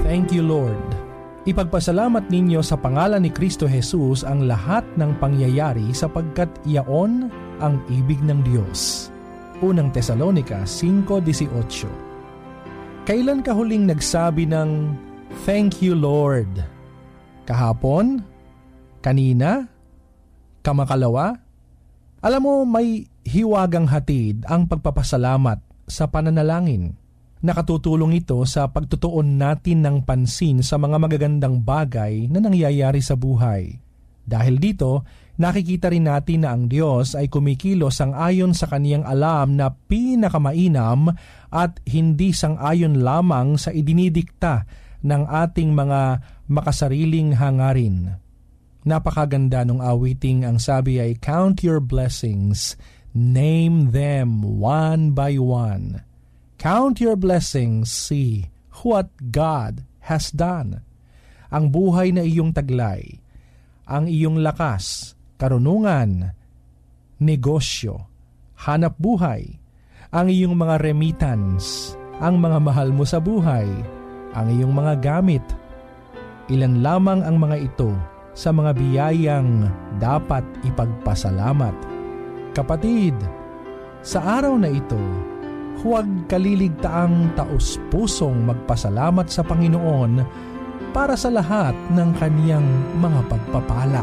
Thank you, Lord. Ipagpasalamat ninyo sa pangalan ni Kristo Jesus ang lahat ng pangyayari sapagkat iyaon ang ibig ng Diyos. Unang Tesalonica 5:18. Kailan ka huling nagsabi ng Thank you, Lord? Kahapon? Kanina? Kamakalawa? Alam mo, may hiwagang hatid ang pagpapasalamat sa pananalangin. Nakatutulong ito sa pagtutuon natin ng pansin sa mga magagandang bagay na nangyayari sa buhay. Dahil dito, nakikita rin natin na ang Diyos ay kumikilos sang-ayon sa kaniyang alam na pinakamainam at hindi sang-ayon lamang sa idinidikta ng ating mga makasariling hangarin. Napakaganda nung awiting ang sabi ay, Count your blessings, name them one by one. Count your blessings, see what God has done. Ang buhay na iyong taglay, ang iyong lakas, karunungan, negosyo, hanap buhay, ang iyong mga remittance, ang mga mahal mo sa buhay, ang iyong mga gamit. Ilan lamang ang mga ito sa mga biyayang dapat ipagpasalamat. Kapatid, sa araw na ito, huwag kaliligtaang taos-pusong magpasalamat sa Panginoon para sa lahat ng kaniyang mga pagpapala.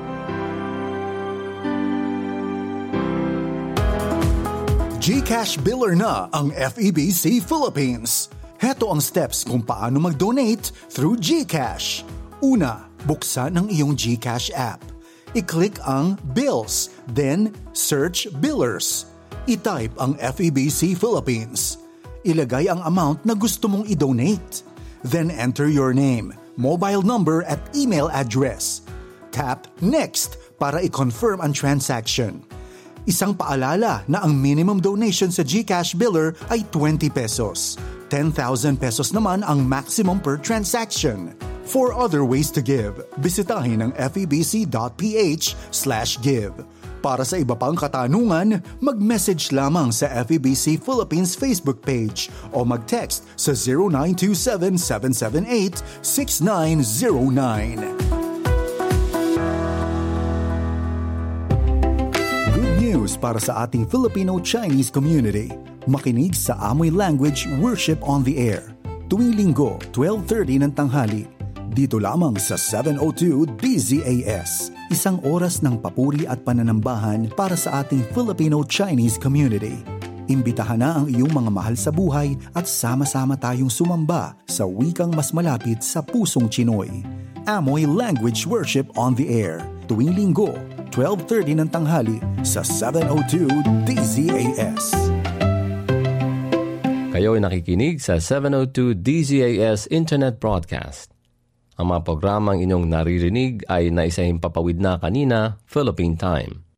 GCash Biller na ang FEBC Philippines. Heto ang steps kung paano mag-donate through GCash. Una, buksan ang iyong GCash app. I-click ang Bills, then search Billers. I-type ang FEBC Philippines. Ilagay ang amount na gusto mong i-donate. Then enter your name, mobile number at email address. Tap Next para i-confirm ang transaction. Isang paalala na ang minimum donation sa GCash Biller ay 20 pesos. 10,000 pesos naman ang maximum per transaction. For other ways to give, bisitahin ang febc.ph/give. Para sa iba pang katanungan, mag-message lamang sa FEBC Philippines Facebook page o mag-text sa 0927-778-6909. Good news para sa ating Filipino-Chinese community. Makinig sa Amoy Language Worship on the Air. Tuwing Linggo, 12:30 ng tanghali. Dito lamang sa 702 DZAS. Isang oras ng papuri at pananambahan para sa ating Filipino-Chinese community. Imbitahan na ang iyong mga mahal sa buhay at sama-sama tayong sumamba sa wikang mas malapit sa pusong Chinoy. Amoy Language Worship on the Air. Tuwing Linggo, 12:30 ng tanghali sa 702 DZAS. Kayo ay nakikinig sa 702 DZAS Internet Broadcast. Ang mga programang inyong naririnig ay naisahing papawid na kanina, Philippine Time.